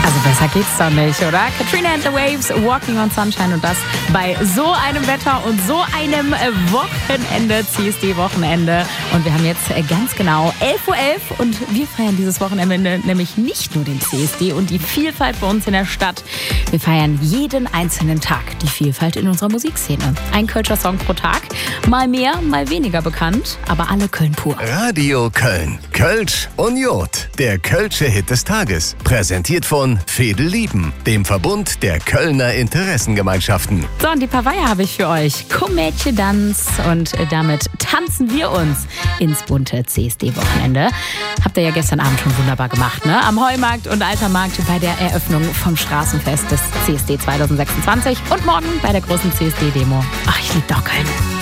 Also besser geht's doch nicht, oder? Katrina and the Waves, Walking on Sunshine und das bei so einem Wetter und so einem Wochenende, CSD-Wochenende. Und wir haben jetzt ganz genau 11:11 Uhr und wir feiern dieses Wochenende nämlich nicht nur den CSD und die Vielfalt bei uns in der Stadt. Wir feiern jeden einzelnen Tag die Vielfalt in unserer Musikszene. Ein Kölscher Song pro Tag, mal mehr, mal weniger bekannt, aber alle Köln pur. Radio Köln. Kölsch und Jod. Der Kölsche Hit des Tages. Präsentiert von Fedel Lieben, dem Verbund der Kölner Interessengemeinschaften. So, und die Pavaya habe ich für euch. Komm Mädchen, Tanz. Und damit tanzen wir uns ins bunte CSD-Wochenende. Habt ihr ja gestern Abend schon wunderbar gemacht, ne? Am Heumarkt und Altermarkt bei der Eröffnung vom Straßenfest des CSD 2026 und morgen bei der großen CSD-Demo. Ach, ich liebe doch Köln.